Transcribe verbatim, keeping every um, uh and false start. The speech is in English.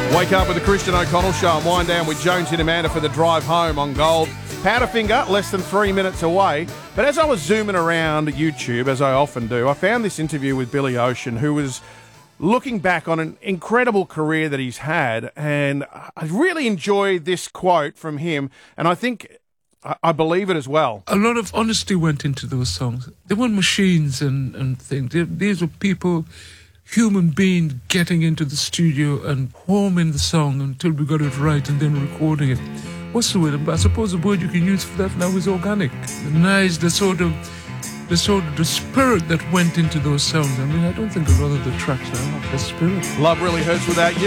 Wake up with the Christian O'Connell Show and wind down with Jones and Amanda for the drive home on Gold. Powderfinger, less than three minutes away. But as I was zooming around YouTube, as I often do, I found this interview with Billy Ocean, who was looking back on an incredible career that he's had. And I really enjoyed this quote from him, and I think I believe it as well. A lot of honesty went into those songs. They weren't machines and, and things. They, these were people, human beings getting into the studio and forming the song until we got it right and then recording it. What's the word? I suppose the word you can use for that now is organic. The nice, the sort of, the sort of the spirit that went into those songs. I mean, I don't think a lot of the tracks are off the spirit. Love really hurts without you.